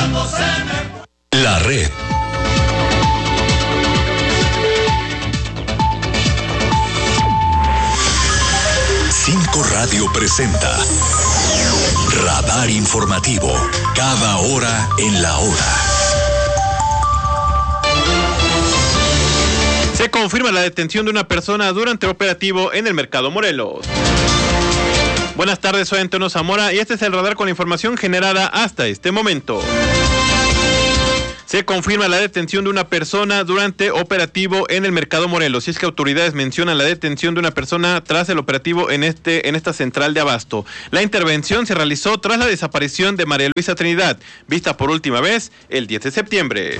La red. Cinco Radio presenta Radar Informativo, cada hora en la hora. Se confirma la detención de una persona durante operativo en el Mercado Morelos. Buenas tardes, soy Antonio Zamora y este es el radar con la información generada hasta este momento. Se confirma la detención de una persona durante operativo en el Mercado Morelos. Y es que autoridades mencionan la detención de una persona tras el operativo en esta central de abasto. La intervención se realizó tras la desaparición de María Luisa Trinidad, vista por última vez el 10 de septiembre.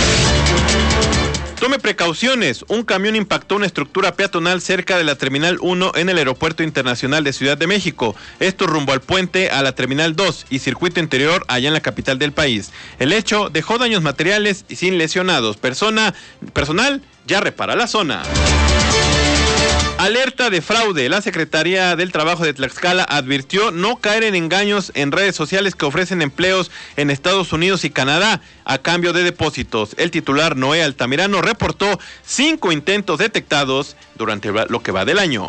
Tome precauciones, un camión impactó una estructura peatonal cerca de la Terminal 1 en el Aeropuerto Internacional de Ciudad de México. Esto rumbo al puente a la Terminal 2 y circuito interior allá en la capital del país. El hecho dejó daños materiales y sin lesionados. Personal ya repara la zona. Alerta de fraude. La Secretaría del Trabajo de Tlaxcala advirtió no caer en engaños en redes sociales que ofrecen empleos en Estados Unidos y Canadá a cambio de depósitos. El titular Noé Altamirano reportó 5 intentos detectados durante lo que va del año.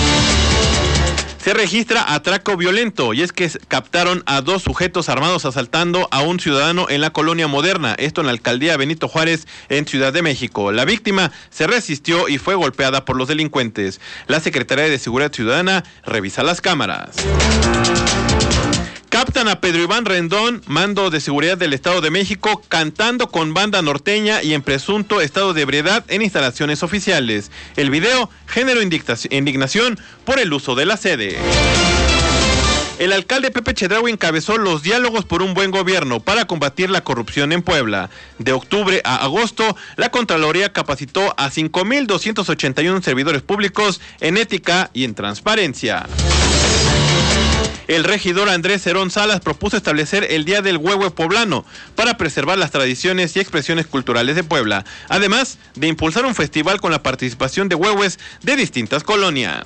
Se registra atraco violento y es que captaron a 2 sujetos armados asaltando a un ciudadano en la Colonia Moderna, esto en la alcaldía Benito Juárez en Ciudad de México. La víctima se resistió y fue golpeada por los delincuentes. La Secretaría de Seguridad Ciudadana revisa las cámaras. Captan a Pedro Iván Rendón, mando de seguridad del Estado de México, cantando con banda norteña y en presunto estado de ebriedad en instalaciones oficiales. El video generó indignación por el uso de la sede. El alcalde Pepe Chedraui encabezó los diálogos por un buen gobierno para combatir la corrupción en Puebla. De octubre a agosto, la Contraloría capacitó a 5,281 servidores públicos en ética y en transparencia. El regidor Andrés Cerón Salas propuso establecer el Día del Huehue Poblano para preservar las tradiciones y expresiones culturales de Puebla, además de impulsar un festival con la participación de huehues de distintas colonias.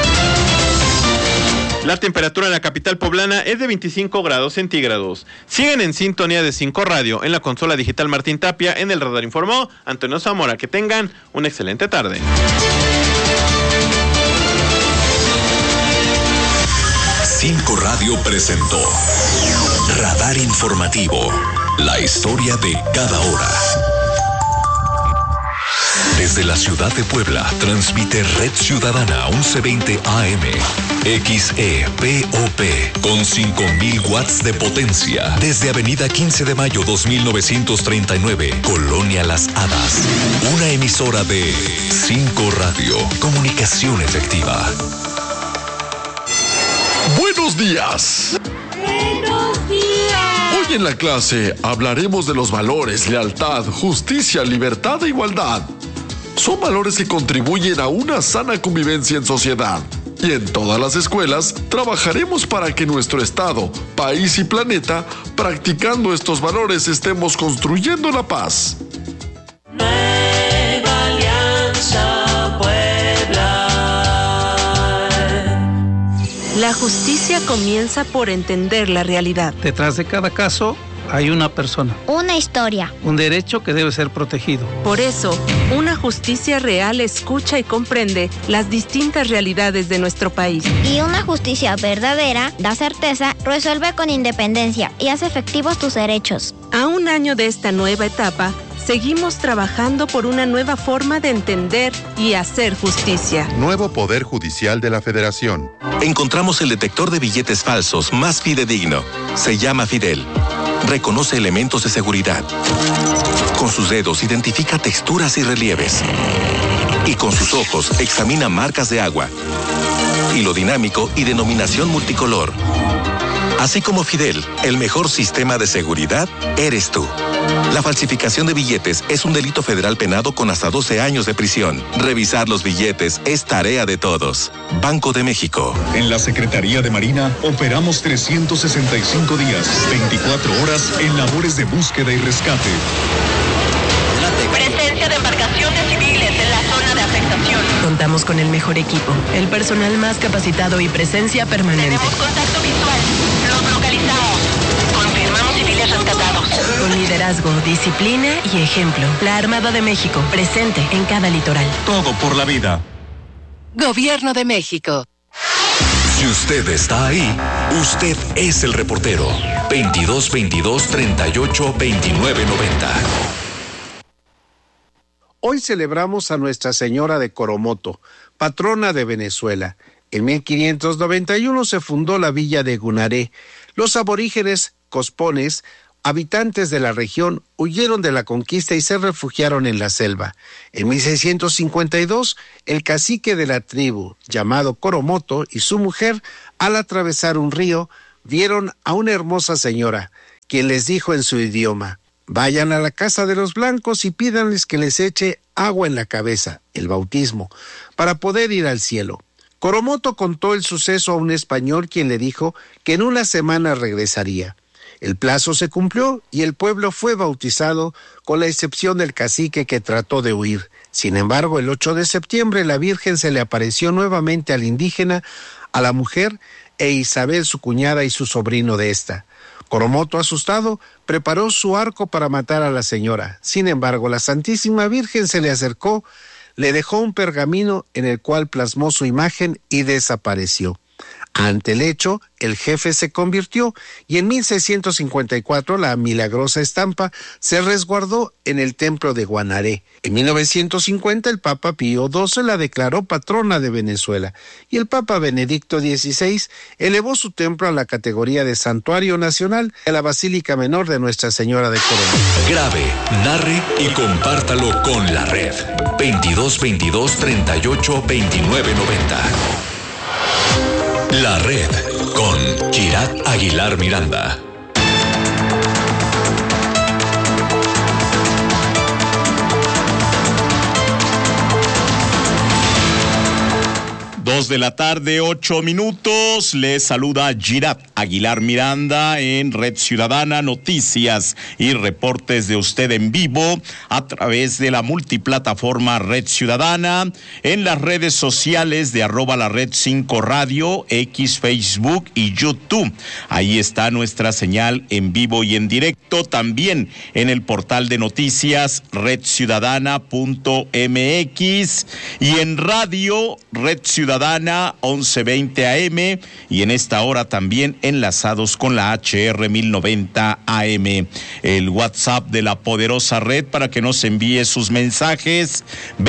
La temperatura en la capital poblana es de 25 grados centígrados. Siguen en sintonía de 5 Radio. En la consola digital Martín Tapia, en el radar informó Antonio Zamora. Que tengan una excelente tarde. Cinco Radio presentó Radar Informativo, la historia de cada hora. Desde la ciudad de Puebla, transmite Red Ciudadana 1120 AM, XEPOP, con 5,000 watts de potencia. Desde Avenida 15 de Mayo 2939, Colonia Las Hadas. Una emisora de 5 Radio, comunicación efectiva. ¡Buenos días! ¡Buenos días! Hoy en la clase hablaremos de los valores, lealtad, justicia, libertad e igualdad. Son valores que contribuyen a una sana convivencia en sociedad. Y en todas las escuelas trabajaremos para que nuestro estado, país y planeta, practicando estos valores, estemos construyendo la paz. Nueva Alianza Puebla. La justicia comienza por entender la realidad. Detrás de cada caso hay una persona. Una historia. Un derecho que debe ser protegido. Por eso, una justicia real escucha y comprende las distintas realidades de nuestro país. Y una justicia verdadera da certeza, resuelve con independencia y hace efectivos tus derechos. A un año de esta nueva etapa, seguimos trabajando por una nueva forma de entender y hacer justicia. Nuevo Poder Judicial de la Federación. Encontramos el detector de billetes falsos más fidedigno. Se llama Fidel. Reconoce elementos de seguridad. Con sus dedos identifica texturas y relieves. Y con sus ojos examina marcas de agua. Hilo dinámico y denominación multicolor. Así como Fidel, el mejor sistema de seguridad eres tú. La falsificación de billetes es un delito federal penado con hasta 12 años de prisión. Revisar los billetes es tarea de todos. Banco de México. En la Secretaría de Marina operamos 365 días, 24 horas en labores de búsqueda y rescate. Presencia de embarcaciones civiles en la zona de afectación. Contamos con el mejor equipo, el personal más capacitado y presencia permanente. Tenemos contacto visual. Los localizamos. Confirmamos civiles rescatados. Con liderazgo, disciplina y ejemplo. La Armada de México, presente en cada litoral. Todo por la vida. Gobierno de México. Si usted está ahí, usted es el reportero. 2222-382990. Hoy celebramos a Nuestra Señora de Coromoto, patrona de Venezuela. En 1591 se fundó la villa de Gunaré. Los aborígenes cospones, habitantes de la región, huyeron de la conquista y se refugiaron en la selva. En 1652, el cacique de la tribu, llamado Coromoto, y su mujer, al atravesar un río, vieron a una hermosa señora, quien les dijo en su idioma: vayan a la casa de los blancos y pídanles que les eche agua en la cabeza, el bautismo, para poder ir al cielo. Coromoto contó el suceso a un español, quien le dijo que en una semana regresaría. El plazo se cumplió y el pueblo fue bautizado, con la excepción del cacique, que trató de huir. Sin embargo, el 8 de septiembre la Virgen se le apareció nuevamente al indígena, a la mujer e Isabel, su cuñada, y su sobrino de esta. Coromoto, asustado, preparó su arco para matar a la señora. Sin embargo, la Santísima Virgen se le acercó, le dejó un pergamino en el cual plasmó su imagen y desapareció. Ante el hecho, el jefe se convirtió y en 1654 la milagrosa estampa se resguardó en el templo de Guanaré. En 1950 el Papa Pío XII la declaró patrona de Venezuela y el Papa Benedicto XVI elevó su templo a la categoría de santuario nacional de la Basílica Menor de Nuestra Señora de Coromoto. Grabe, narre y compártalo con la red. 2222-382990. La red con Girat Aguilar Miranda. Dos de la tarde, 8 minutos. Les saluda Girat Aguilar Miranda en Red Ciudadana, noticias y reportes de usted en vivo a través de la multiplataforma Red Ciudadana, en las redes sociales de @lared5 radio, X, Facebook y YouTube. Ahí está nuestra señal en vivo y en directo, también en el portal de noticias redciudadana.mx y en radio Red Ciudadana 1120 AM y en esta hora también enlazados con la HR 1090 AM. El WhatsApp de la poderosa red para que nos envíe sus mensajes: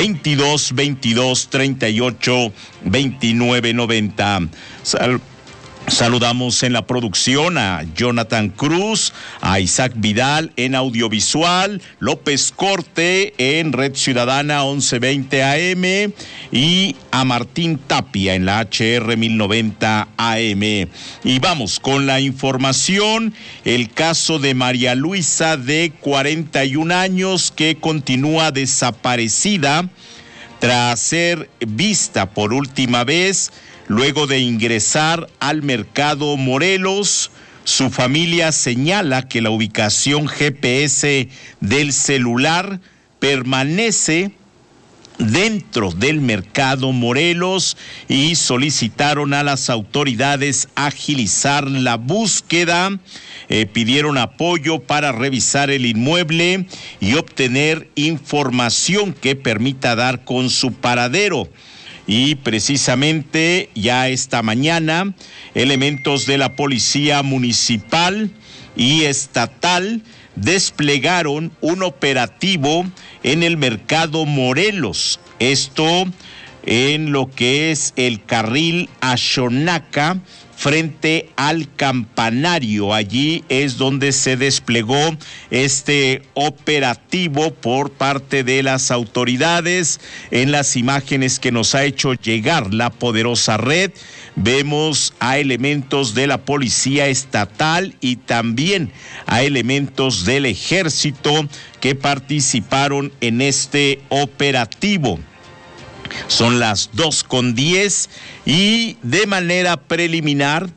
2222-382990. Saludamos en la producción a Jonathan Cruz, a Isaac Vidal en audiovisual, López Corte en Red Ciudadana 1120 AM y a Martín Tapia en la HR 1090 AM. Y vamos con la información: el caso de María Luisa, de 41 años, que continúa desaparecida tras ser vista por última vez luego de ingresar al mercado Morelos. Su familia señala que la ubicación GPS del celular permanece dentro del mercado Morelos y solicitaron a las autoridades agilizar la búsqueda. Pidieron apoyo para revisar el inmueble y obtener información que permita dar con su paradero. Y precisamente ya esta mañana, elementos de la Policía Municipal y Estatal desplegaron un operativo en el mercado Morelos. Esto en lo que es el carril Axonaca, frente al campanario. Allí es donde se desplegó este operativo por parte de las autoridades. En las imágenes que nos ha hecho llegar la poderosa red, vemos a elementos de la Policía Estatal y también a elementos del Ejército que participaron en este operativo. Son las 2:10 y de manera preliminar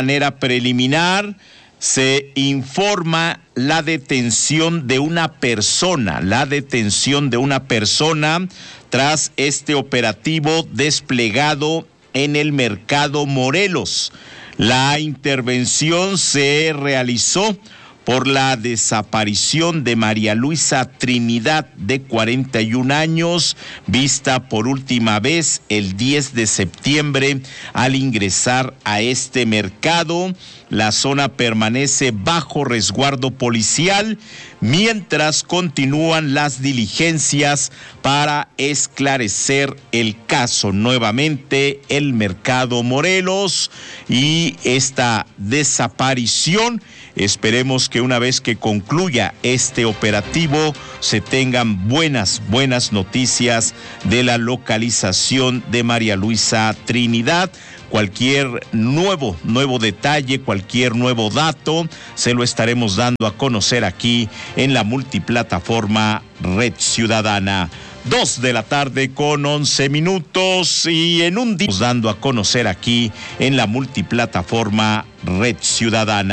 se informa la detención de una persona tras este operativo desplegado en el mercado Morelos. La intervención se realizó por la desaparición de María Luisa Trinidad, de 41 años, vista por última vez el 10 de septiembre al ingresar a este mercado. La zona permanece bajo resguardo policial mientras continúan las diligencias para esclarecer el caso. Nuevamente el Mercado Morelos y esta desaparición. Esperemos que una vez que concluya este operativo se tengan buenas noticias de la localización de María Luisa Trinidad. Cualquier nuevo detalle, cualquier nuevo dato, se lo estaremos dando a conocer aquí en la multiplataforma Red Ciudadana. 2:11 y en un día dando a conocer aquí en la multiplataforma Red Ciudadana.